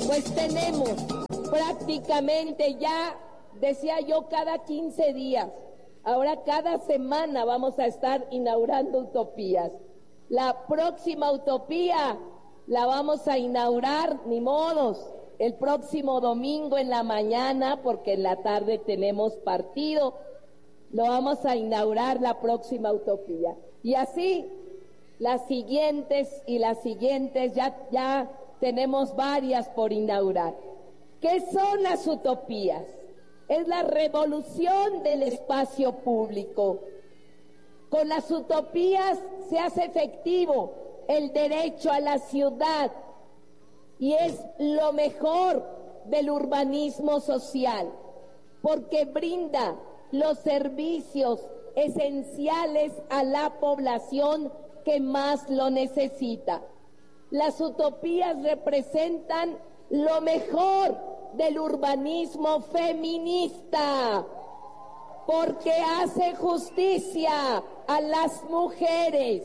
pues tenemos prácticamente ya, decía yo, cada 15 días. Ahora cada semana vamos a estar inaugurando utopías. La próxima utopía la vamos a inaugurar, ni modos, el próximo domingo en la mañana, porque en la tarde tenemos partido. Lo vamos a inaugurar la próxima utopía. Y así, las siguientes y las siguientes, ya tenemos varias por inaugurar. ¿Qué son las utopías? Es la revolución del espacio público. Con las utopías se hace efectivo el derecho a la ciudad y es lo mejor del urbanismo social, porque brinda los servicios esenciales a la población que más lo necesita. Las utopías representan lo mejor del urbanismo feminista, porque hace justicia a las mujeres.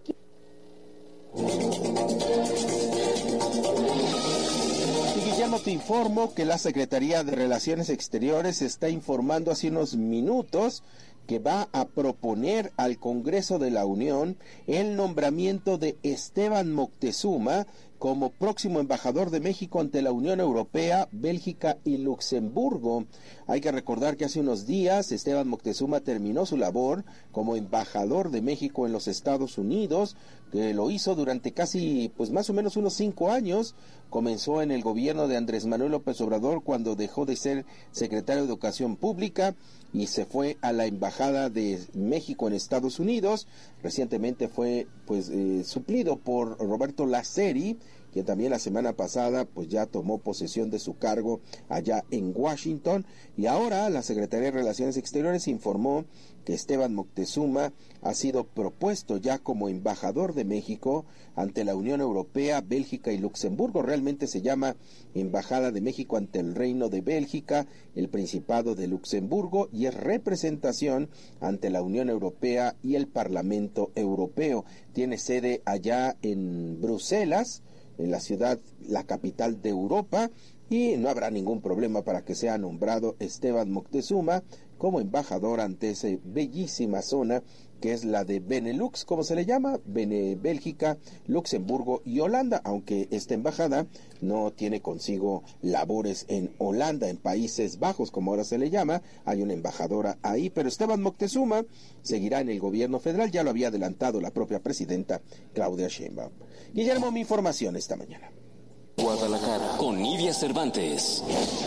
Y Guillermo, te informo que la Secretaría de Relaciones Exteriores está informando hace unos minutos que va a proponer al Congreso de la Unión el nombramiento de Esteban Moctezuma como próximo embajador de México ante la Unión Europea, Bélgica y Luxemburgo. Hay que recordar que hace unos días Esteban Moctezuma terminó su labor como embajador de México en los Estados Unidos, que lo hizo durante casi, pues más o menos unos 5 años. Comenzó en el gobierno de Andrés Manuel López Obrador cuando dejó de ser secretario de Educación Pública y se fue a la Embajada de México en Estados Unidos. Recientemente fue suplido por Roberto Laceri, que también la semana pasada pues ya tomó posesión de su cargo allá en Washington, y ahora la Secretaría de Relaciones Exteriores informó que Esteban Moctezuma ha sido propuesto ya como embajador de México ante la Unión Europea, Bélgica y Luxemburgo. Realmente se llama Embajada de México ante el Reino de Bélgica, el Principado de Luxemburgo, y es representación ante la Unión Europea y el Parlamento Europeo. Tiene sede allá en Bruselas, en la ciudad, la capital de Europa, y no habrá ningún problema para que sea nombrado Esteban Moctezuma como embajador ante esa bellísima zona que es la de Benelux, como se le llama, Bélgica, Luxemburgo y Holanda, aunque esta embajada no tiene consigo labores en Holanda, en Países Bajos, como ahora se le llama. Hay una embajadora ahí, pero Esteban Moctezuma seguirá en el gobierno federal, ya lo había adelantado la propia presidenta Claudia Sheinbaum. Guillermo, mi información esta mañana. Guadalajara, con Nidia Cervantes.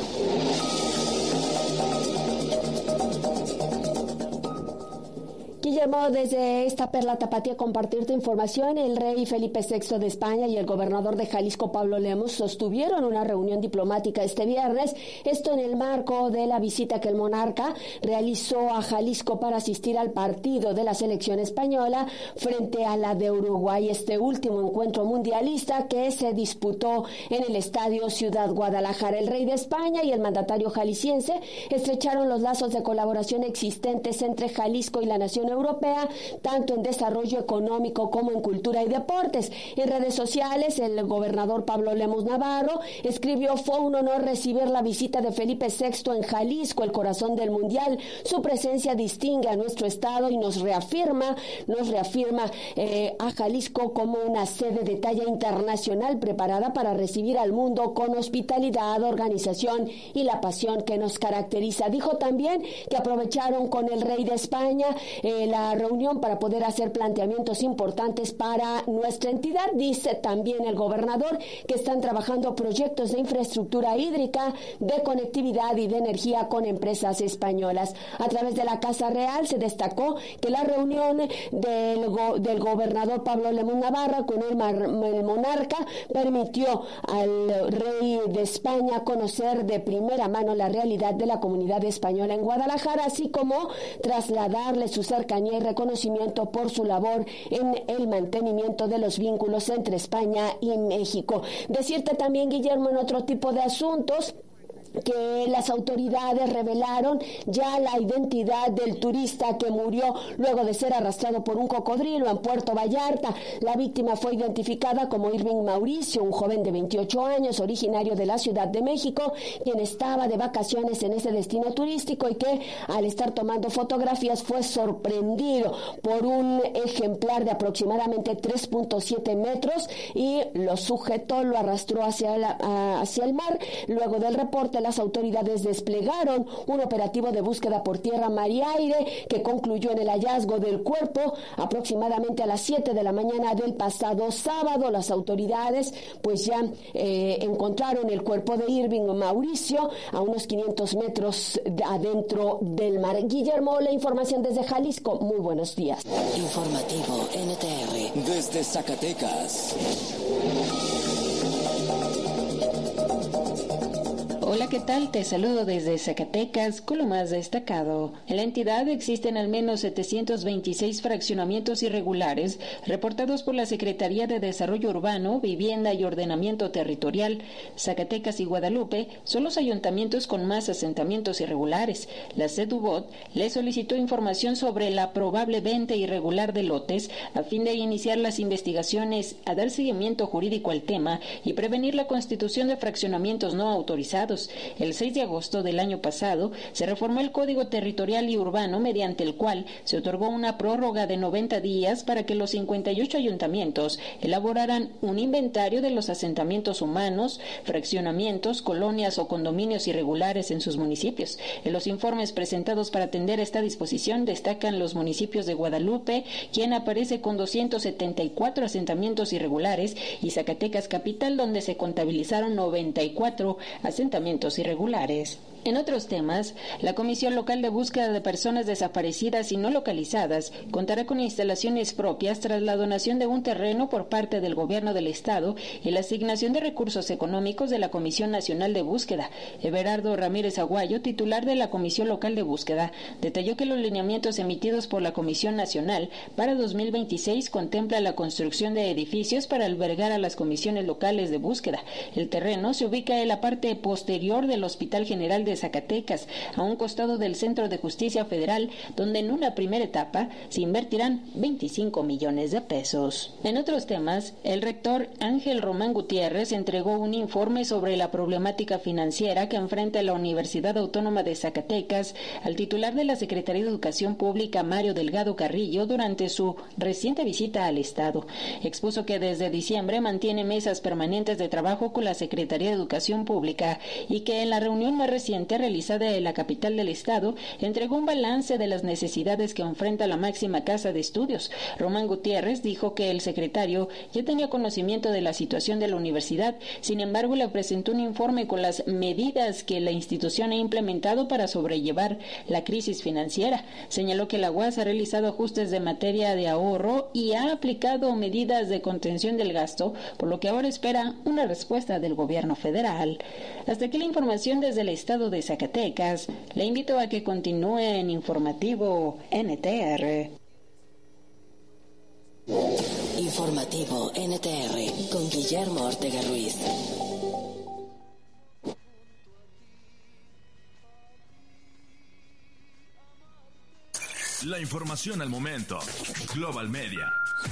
Guillermo, desde esta perla tapatía compartirte información. El rey Felipe VI de España y el gobernador de Jalisco, Pablo Lemus, sostuvieron una reunión diplomática este viernes, esto en el marco de la visita que el monarca realizó a Jalisco para asistir al partido de la selección española frente a la de Uruguay, este último encuentro mundialista que se disputó en el Estadio Ciudad Guadalajara. El rey de España y el mandatario jalisciense estrecharon los lazos de colaboración existentes entre Jalisco y la nación europea, tanto en desarrollo económico como en cultura y deportes. En redes sociales, el gobernador Pablo Lemus Navarro escribió: fue un honor recibir la visita de Felipe VI en Jalisco, el corazón del mundial. Su presencia distingue a nuestro estado y nos reafirma a Jalisco como una sede de talla internacional preparada para recibir al mundo con hospitalidad, organización y la pasión que nos caracteriza. Dijo también que aprovecharon con el rey de España la reunión para poder hacer planteamientos importantes para nuestra entidad. Dice también el gobernador que están trabajando proyectos de infraestructura hídrica, de conectividad y de energía con empresas españolas. A través de la Casa Real se destacó que la reunión del gobernador Pablo Lemus Navarro con el monarca permitió al rey de España conocer de primera mano la realidad de la comunidad española en Guadalajara, así como trasladarle su cercanía y reconocimiento por su labor en el mantenimiento de los vínculos entre España y México. Decirte también, Guillermo, en otro tipo de asuntos, que las autoridades revelaron ya la identidad del turista que murió luego de ser arrastrado por un cocodrilo en Puerto Vallarta. La víctima fue identificada como Irving Mauricio, un joven de 28 años, originario de la Ciudad de México, quien estaba de vacaciones en ese destino turístico y que al estar tomando fotografías fue sorprendido por un ejemplar de aproximadamente 3.7 metros y lo sujetó, lo arrastró hacia el mar. Luego del reporte, las autoridades desplegaron un operativo de búsqueda por tierra, mar y aire que concluyó en el hallazgo del cuerpo aproximadamente a las 7 de la mañana del pasado sábado. Las autoridades pues ya encontraron el cuerpo de Irving Mauricio a unos 500 metros adentro del mar. Guillermo, la información desde Jalisco. Muy buenos días. Informativo NTR desde Zacatecas. Hola, ¿qué tal? Te saludo desde Zacatecas con lo más destacado. En la entidad existen al menos 726 fraccionamientos irregulares reportados por la Secretaría de Desarrollo Urbano, Vivienda y Ordenamiento Territorial. Zacatecas y Guadalupe son los ayuntamientos con más asentamientos irregulares. La CEDUBOT le solicitó información sobre la probable venta irregular de lotes a fin de iniciar las investigaciones, a dar seguimiento jurídico al tema y prevenir la constitución de fraccionamientos no autorizados. El 6 de agosto del año pasado se reformó el Código Territorial y Urbano, mediante el cual se otorgó una prórroga de 90 días para que los 58 ayuntamientos elaboraran un inventario de los asentamientos humanos, fraccionamientos, colonias o condominios irregulares en sus municipios. En los informes presentados para atender esta disposición destacan los municipios de Guadalupe, quien aparece con 274 asentamientos irregulares, y Zacatecas Capital, donde se contabilizaron 94 asentamientos irregulares. En otros temas, la Comisión Local de Búsqueda de Personas Desaparecidas y No Localizadas contará con instalaciones propias tras la donación de un terreno por parte del Gobierno del Estado y la asignación de recursos económicos de la Comisión Nacional de Búsqueda. Everardo Ramírez Aguayo, titular de la Comisión Local de Búsqueda, detalló que los lineamientos emitidos por la Comisión Nacional para 2026 contemplan la construcción de edificios para albergar a las comisiones locales de búsqueda. El terreno se ubica en la parte posterior del Hospital General de Zacatecas, a un costado del Centro de Justicia Federal, donde en una primera etapa se invertirán 25 millones de pesos. En otros temas, el rector Ángel Román Gutiérrez entregó un informe sobre la problemática financiera que enfrenta la Universidad Autónoma de Zacatecas al titular de la Secretaría de Educación Pública, Mario Delgado Carrillo, durante su reciente visita al Estado. Expuso que desde diciembre mantiene mesas permanentes de trabajo con la Secretaría de Educación Pública y que en la reunión más reciente realizada en la capital del estado entregó un balance de las necesidades que enfrenta la máxima casa de estudios. Román Gutiérrez dijo que el secretario ya tenía conocimiento de la situación de la universidad, sin embargo le presentó un informe con las medidas que la institución ha implementado para sobrellevar la crisis financiera. Señaló que la UAS ha realizado ajustes de materia de ahorro y ha aplicado medidas de contención del gasto, por lo que ahora espera una respuesta del gobierno federal. Hasta aquí la información desde el estado de Zacatecas. Le invito a que continúe en Informativo NTR. Informativo NTR con Guillermo Ortega Ruiz. La información al momento. Global Media.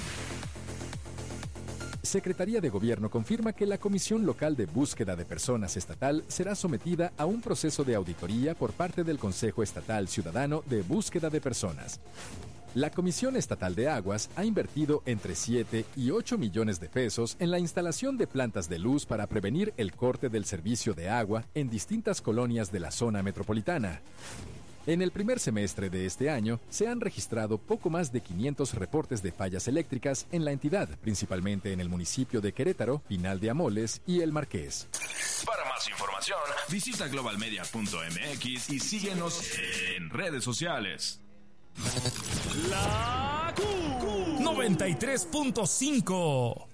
Secretaría de Gobierno confirma que la Comisión Local de Búsqueda de Personas Estatal será sometida a un proceso de auditoría por parte del Consejo Estatal Ciudadano de Búsqueda de Personas. La Comisión Estatal de Aguas ha invertido entre 7 y 8 millones de pesos en la instalación de plantas de luz para prevenir el corte del servicio de agua en distintas colonias de la zona metropolitana. En el primer semestre de este año se han registrado poco más de 500 reportes de fallas eléctricas en la entidad, principalmente en el municipio de Querétaro, Pinal de Amoles y El Marqués. Para más información, visita globalmedia.mx y síguenos en redes sociales. La Q 93.5